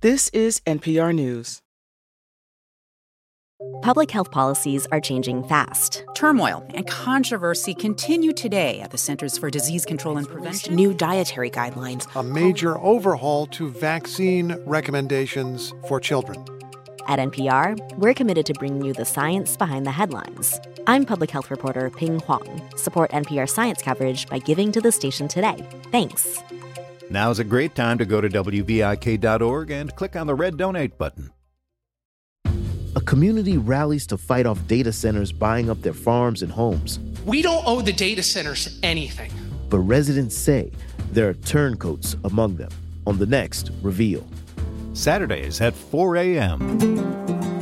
This is NPR News. Public health policies are changing fast. Turmoil and controversy continue today at the Centers for Disease Control and Prevention. New dietary guidelines. A major overhaul to vaccine recommendations for children. At NPR, we're committed to bringing you the science behind the headlines. I'm public health reporter Ping Huang. Support NPR science coverage by giving to the station today. Thanks. Now's a great time to go to WVIK.org and click on the red donate button. A community rallies to fight off data centers buying up their farms and homes. We don't owe the data centers anything. But residents say there are turncoats among them. On the next Reveal. Saturdays at 4 a.m.